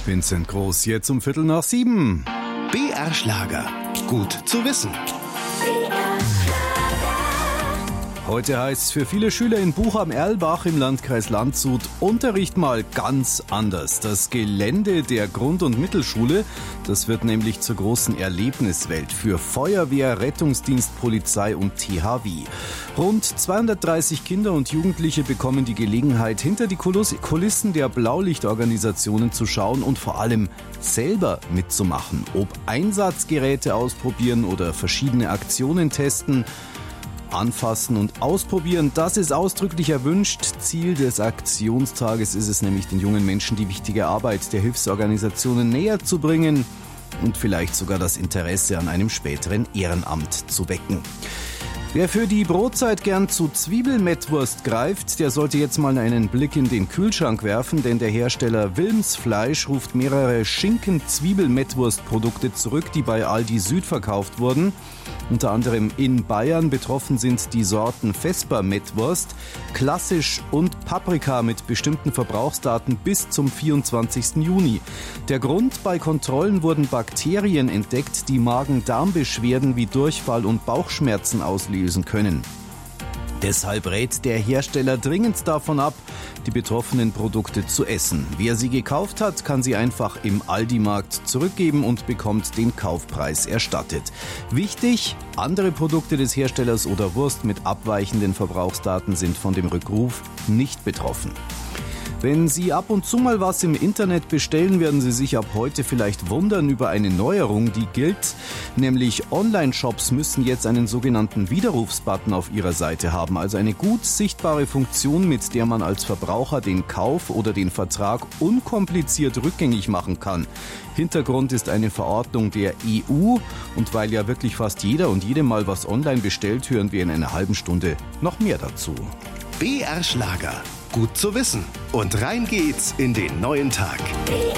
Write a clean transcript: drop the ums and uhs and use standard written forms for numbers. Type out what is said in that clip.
Vincent Groß, jetzt um 6:15. BR Schlager. Gut zu wissen. Heute heißt es für viele Schüler in Buch am Erlbach im Landkreis Landshut Unterricht mal ganz anders. Das Gelände der Grund- und Mittelschule, das wird nämlich zur großen Erlebniswelt für Feuerwehr, Rettungsdienst, Polizei und THW. Rund 230 Kinder und Jugendliche bekommen die Gelegenheit, hinter die Kulissen der Blaulichtorganisationen zu schauen und vor allem selber mitzumachen. Ob Einsatzgeräte ausprobieren oder verschiedene Aktionen testen. Anfassen und ausprobieren, das ist ausdrücklich erwünscht. Ziel des Aktionstages ist es nämlich, den jungen Menschen die wichtige Arbeit der Hilfsorganisationen näher zu bringen und vielleicht sogar das Interesse an einem späteren Ehrenamt zu wecken. Wer für die Brotzeit gern zu Zwiebelmettwurst greift, der sollte jetzt mal einen Blick in den Kühlschrank werfen, denn der Hersteller Wilms Fleisch ruft mehrere Schinken-Zwiebelmettwurst-Produkte zurück, die bei Aldi Süd verkauft wurden. Unter anderem in Bayern. Betroffen sind die Sorten Vesper-Mettwurst, Klassisch und Paprika mit bestimmten Verbrauchsdaten bis zum 24. Juni. Der Grund: bei Kontrollen wurden Bakterien entdeckt, die Magen-Darm-Beschwerden wie Durchfall und Bauchschmerzen auslösen können. Deshalb rät der Hersteller dringend davon ab, die betroffenen Produkte zu essen. Wer sie gekauft hat, kann sie einfach im Aldi-Markt zurückgeben und bekommt den Kaufpreis erstattet. Wichtig: andere Produkte des Herstellers oder Wurst mit abweichenden Verbrauchsdaten sind von dem Rückruf nicht betroffen. Wenn Sie ab und zu mal was im Internet bestellen, werden Sie sich ab heute vielleicht wundern über eine Neuerung, die gilt. Nämlich Online-Shops müssen jetzt einen sogenannten Widerrufsbutton auf ihrer Seite haben. Also eine gut sichtbare Funktion, mit der man als Verbraucher den Kauf oder den Vertrag unkompliziert rückgängig machen kann. Hintergrund ist eine Verordnung der EU. Und weil ja wirklich fast jeder und jede mal was online bestellt, hören wir in einer halben Stunde noch mehr dazu. BR Schlager. Gut zu wissen. Und rein geht's in den neuen Tag.